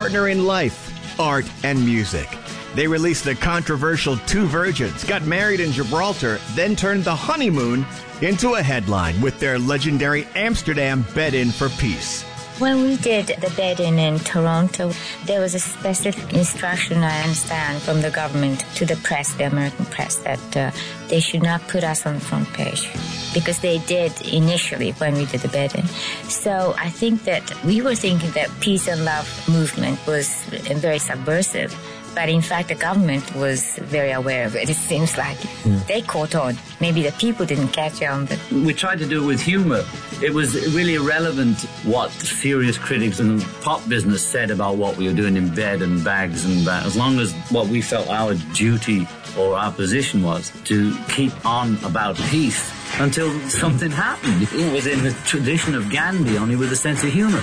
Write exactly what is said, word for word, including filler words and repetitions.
partner in life, art, and music. They released the controversial Two Virgins, got married in Gibraltar, then turned the honeymoon into a headline with their legendary Amsterdam Bed-In for Peace. When we did the Bed-In in Toronto, there was a specific instruction, I understand, from the government to the press, the American press, that uh, they should not put us on the front page, because they did initially when we did the Bed-In. So I think that we were thinking that peace and love movement was very subversive. But in fact, the government was very aware of it. It seems like yeah. They caught on. Maybe the people didn't catch on. But we tried to do it with humor. It was really irrelevant what serious critics in the pop business said about what we were doing in bed and bags and that. As long as what we felt our duty or our position was to keep on about peace until something happened. It was in the tradition of Gandhi, only with a sense of humor.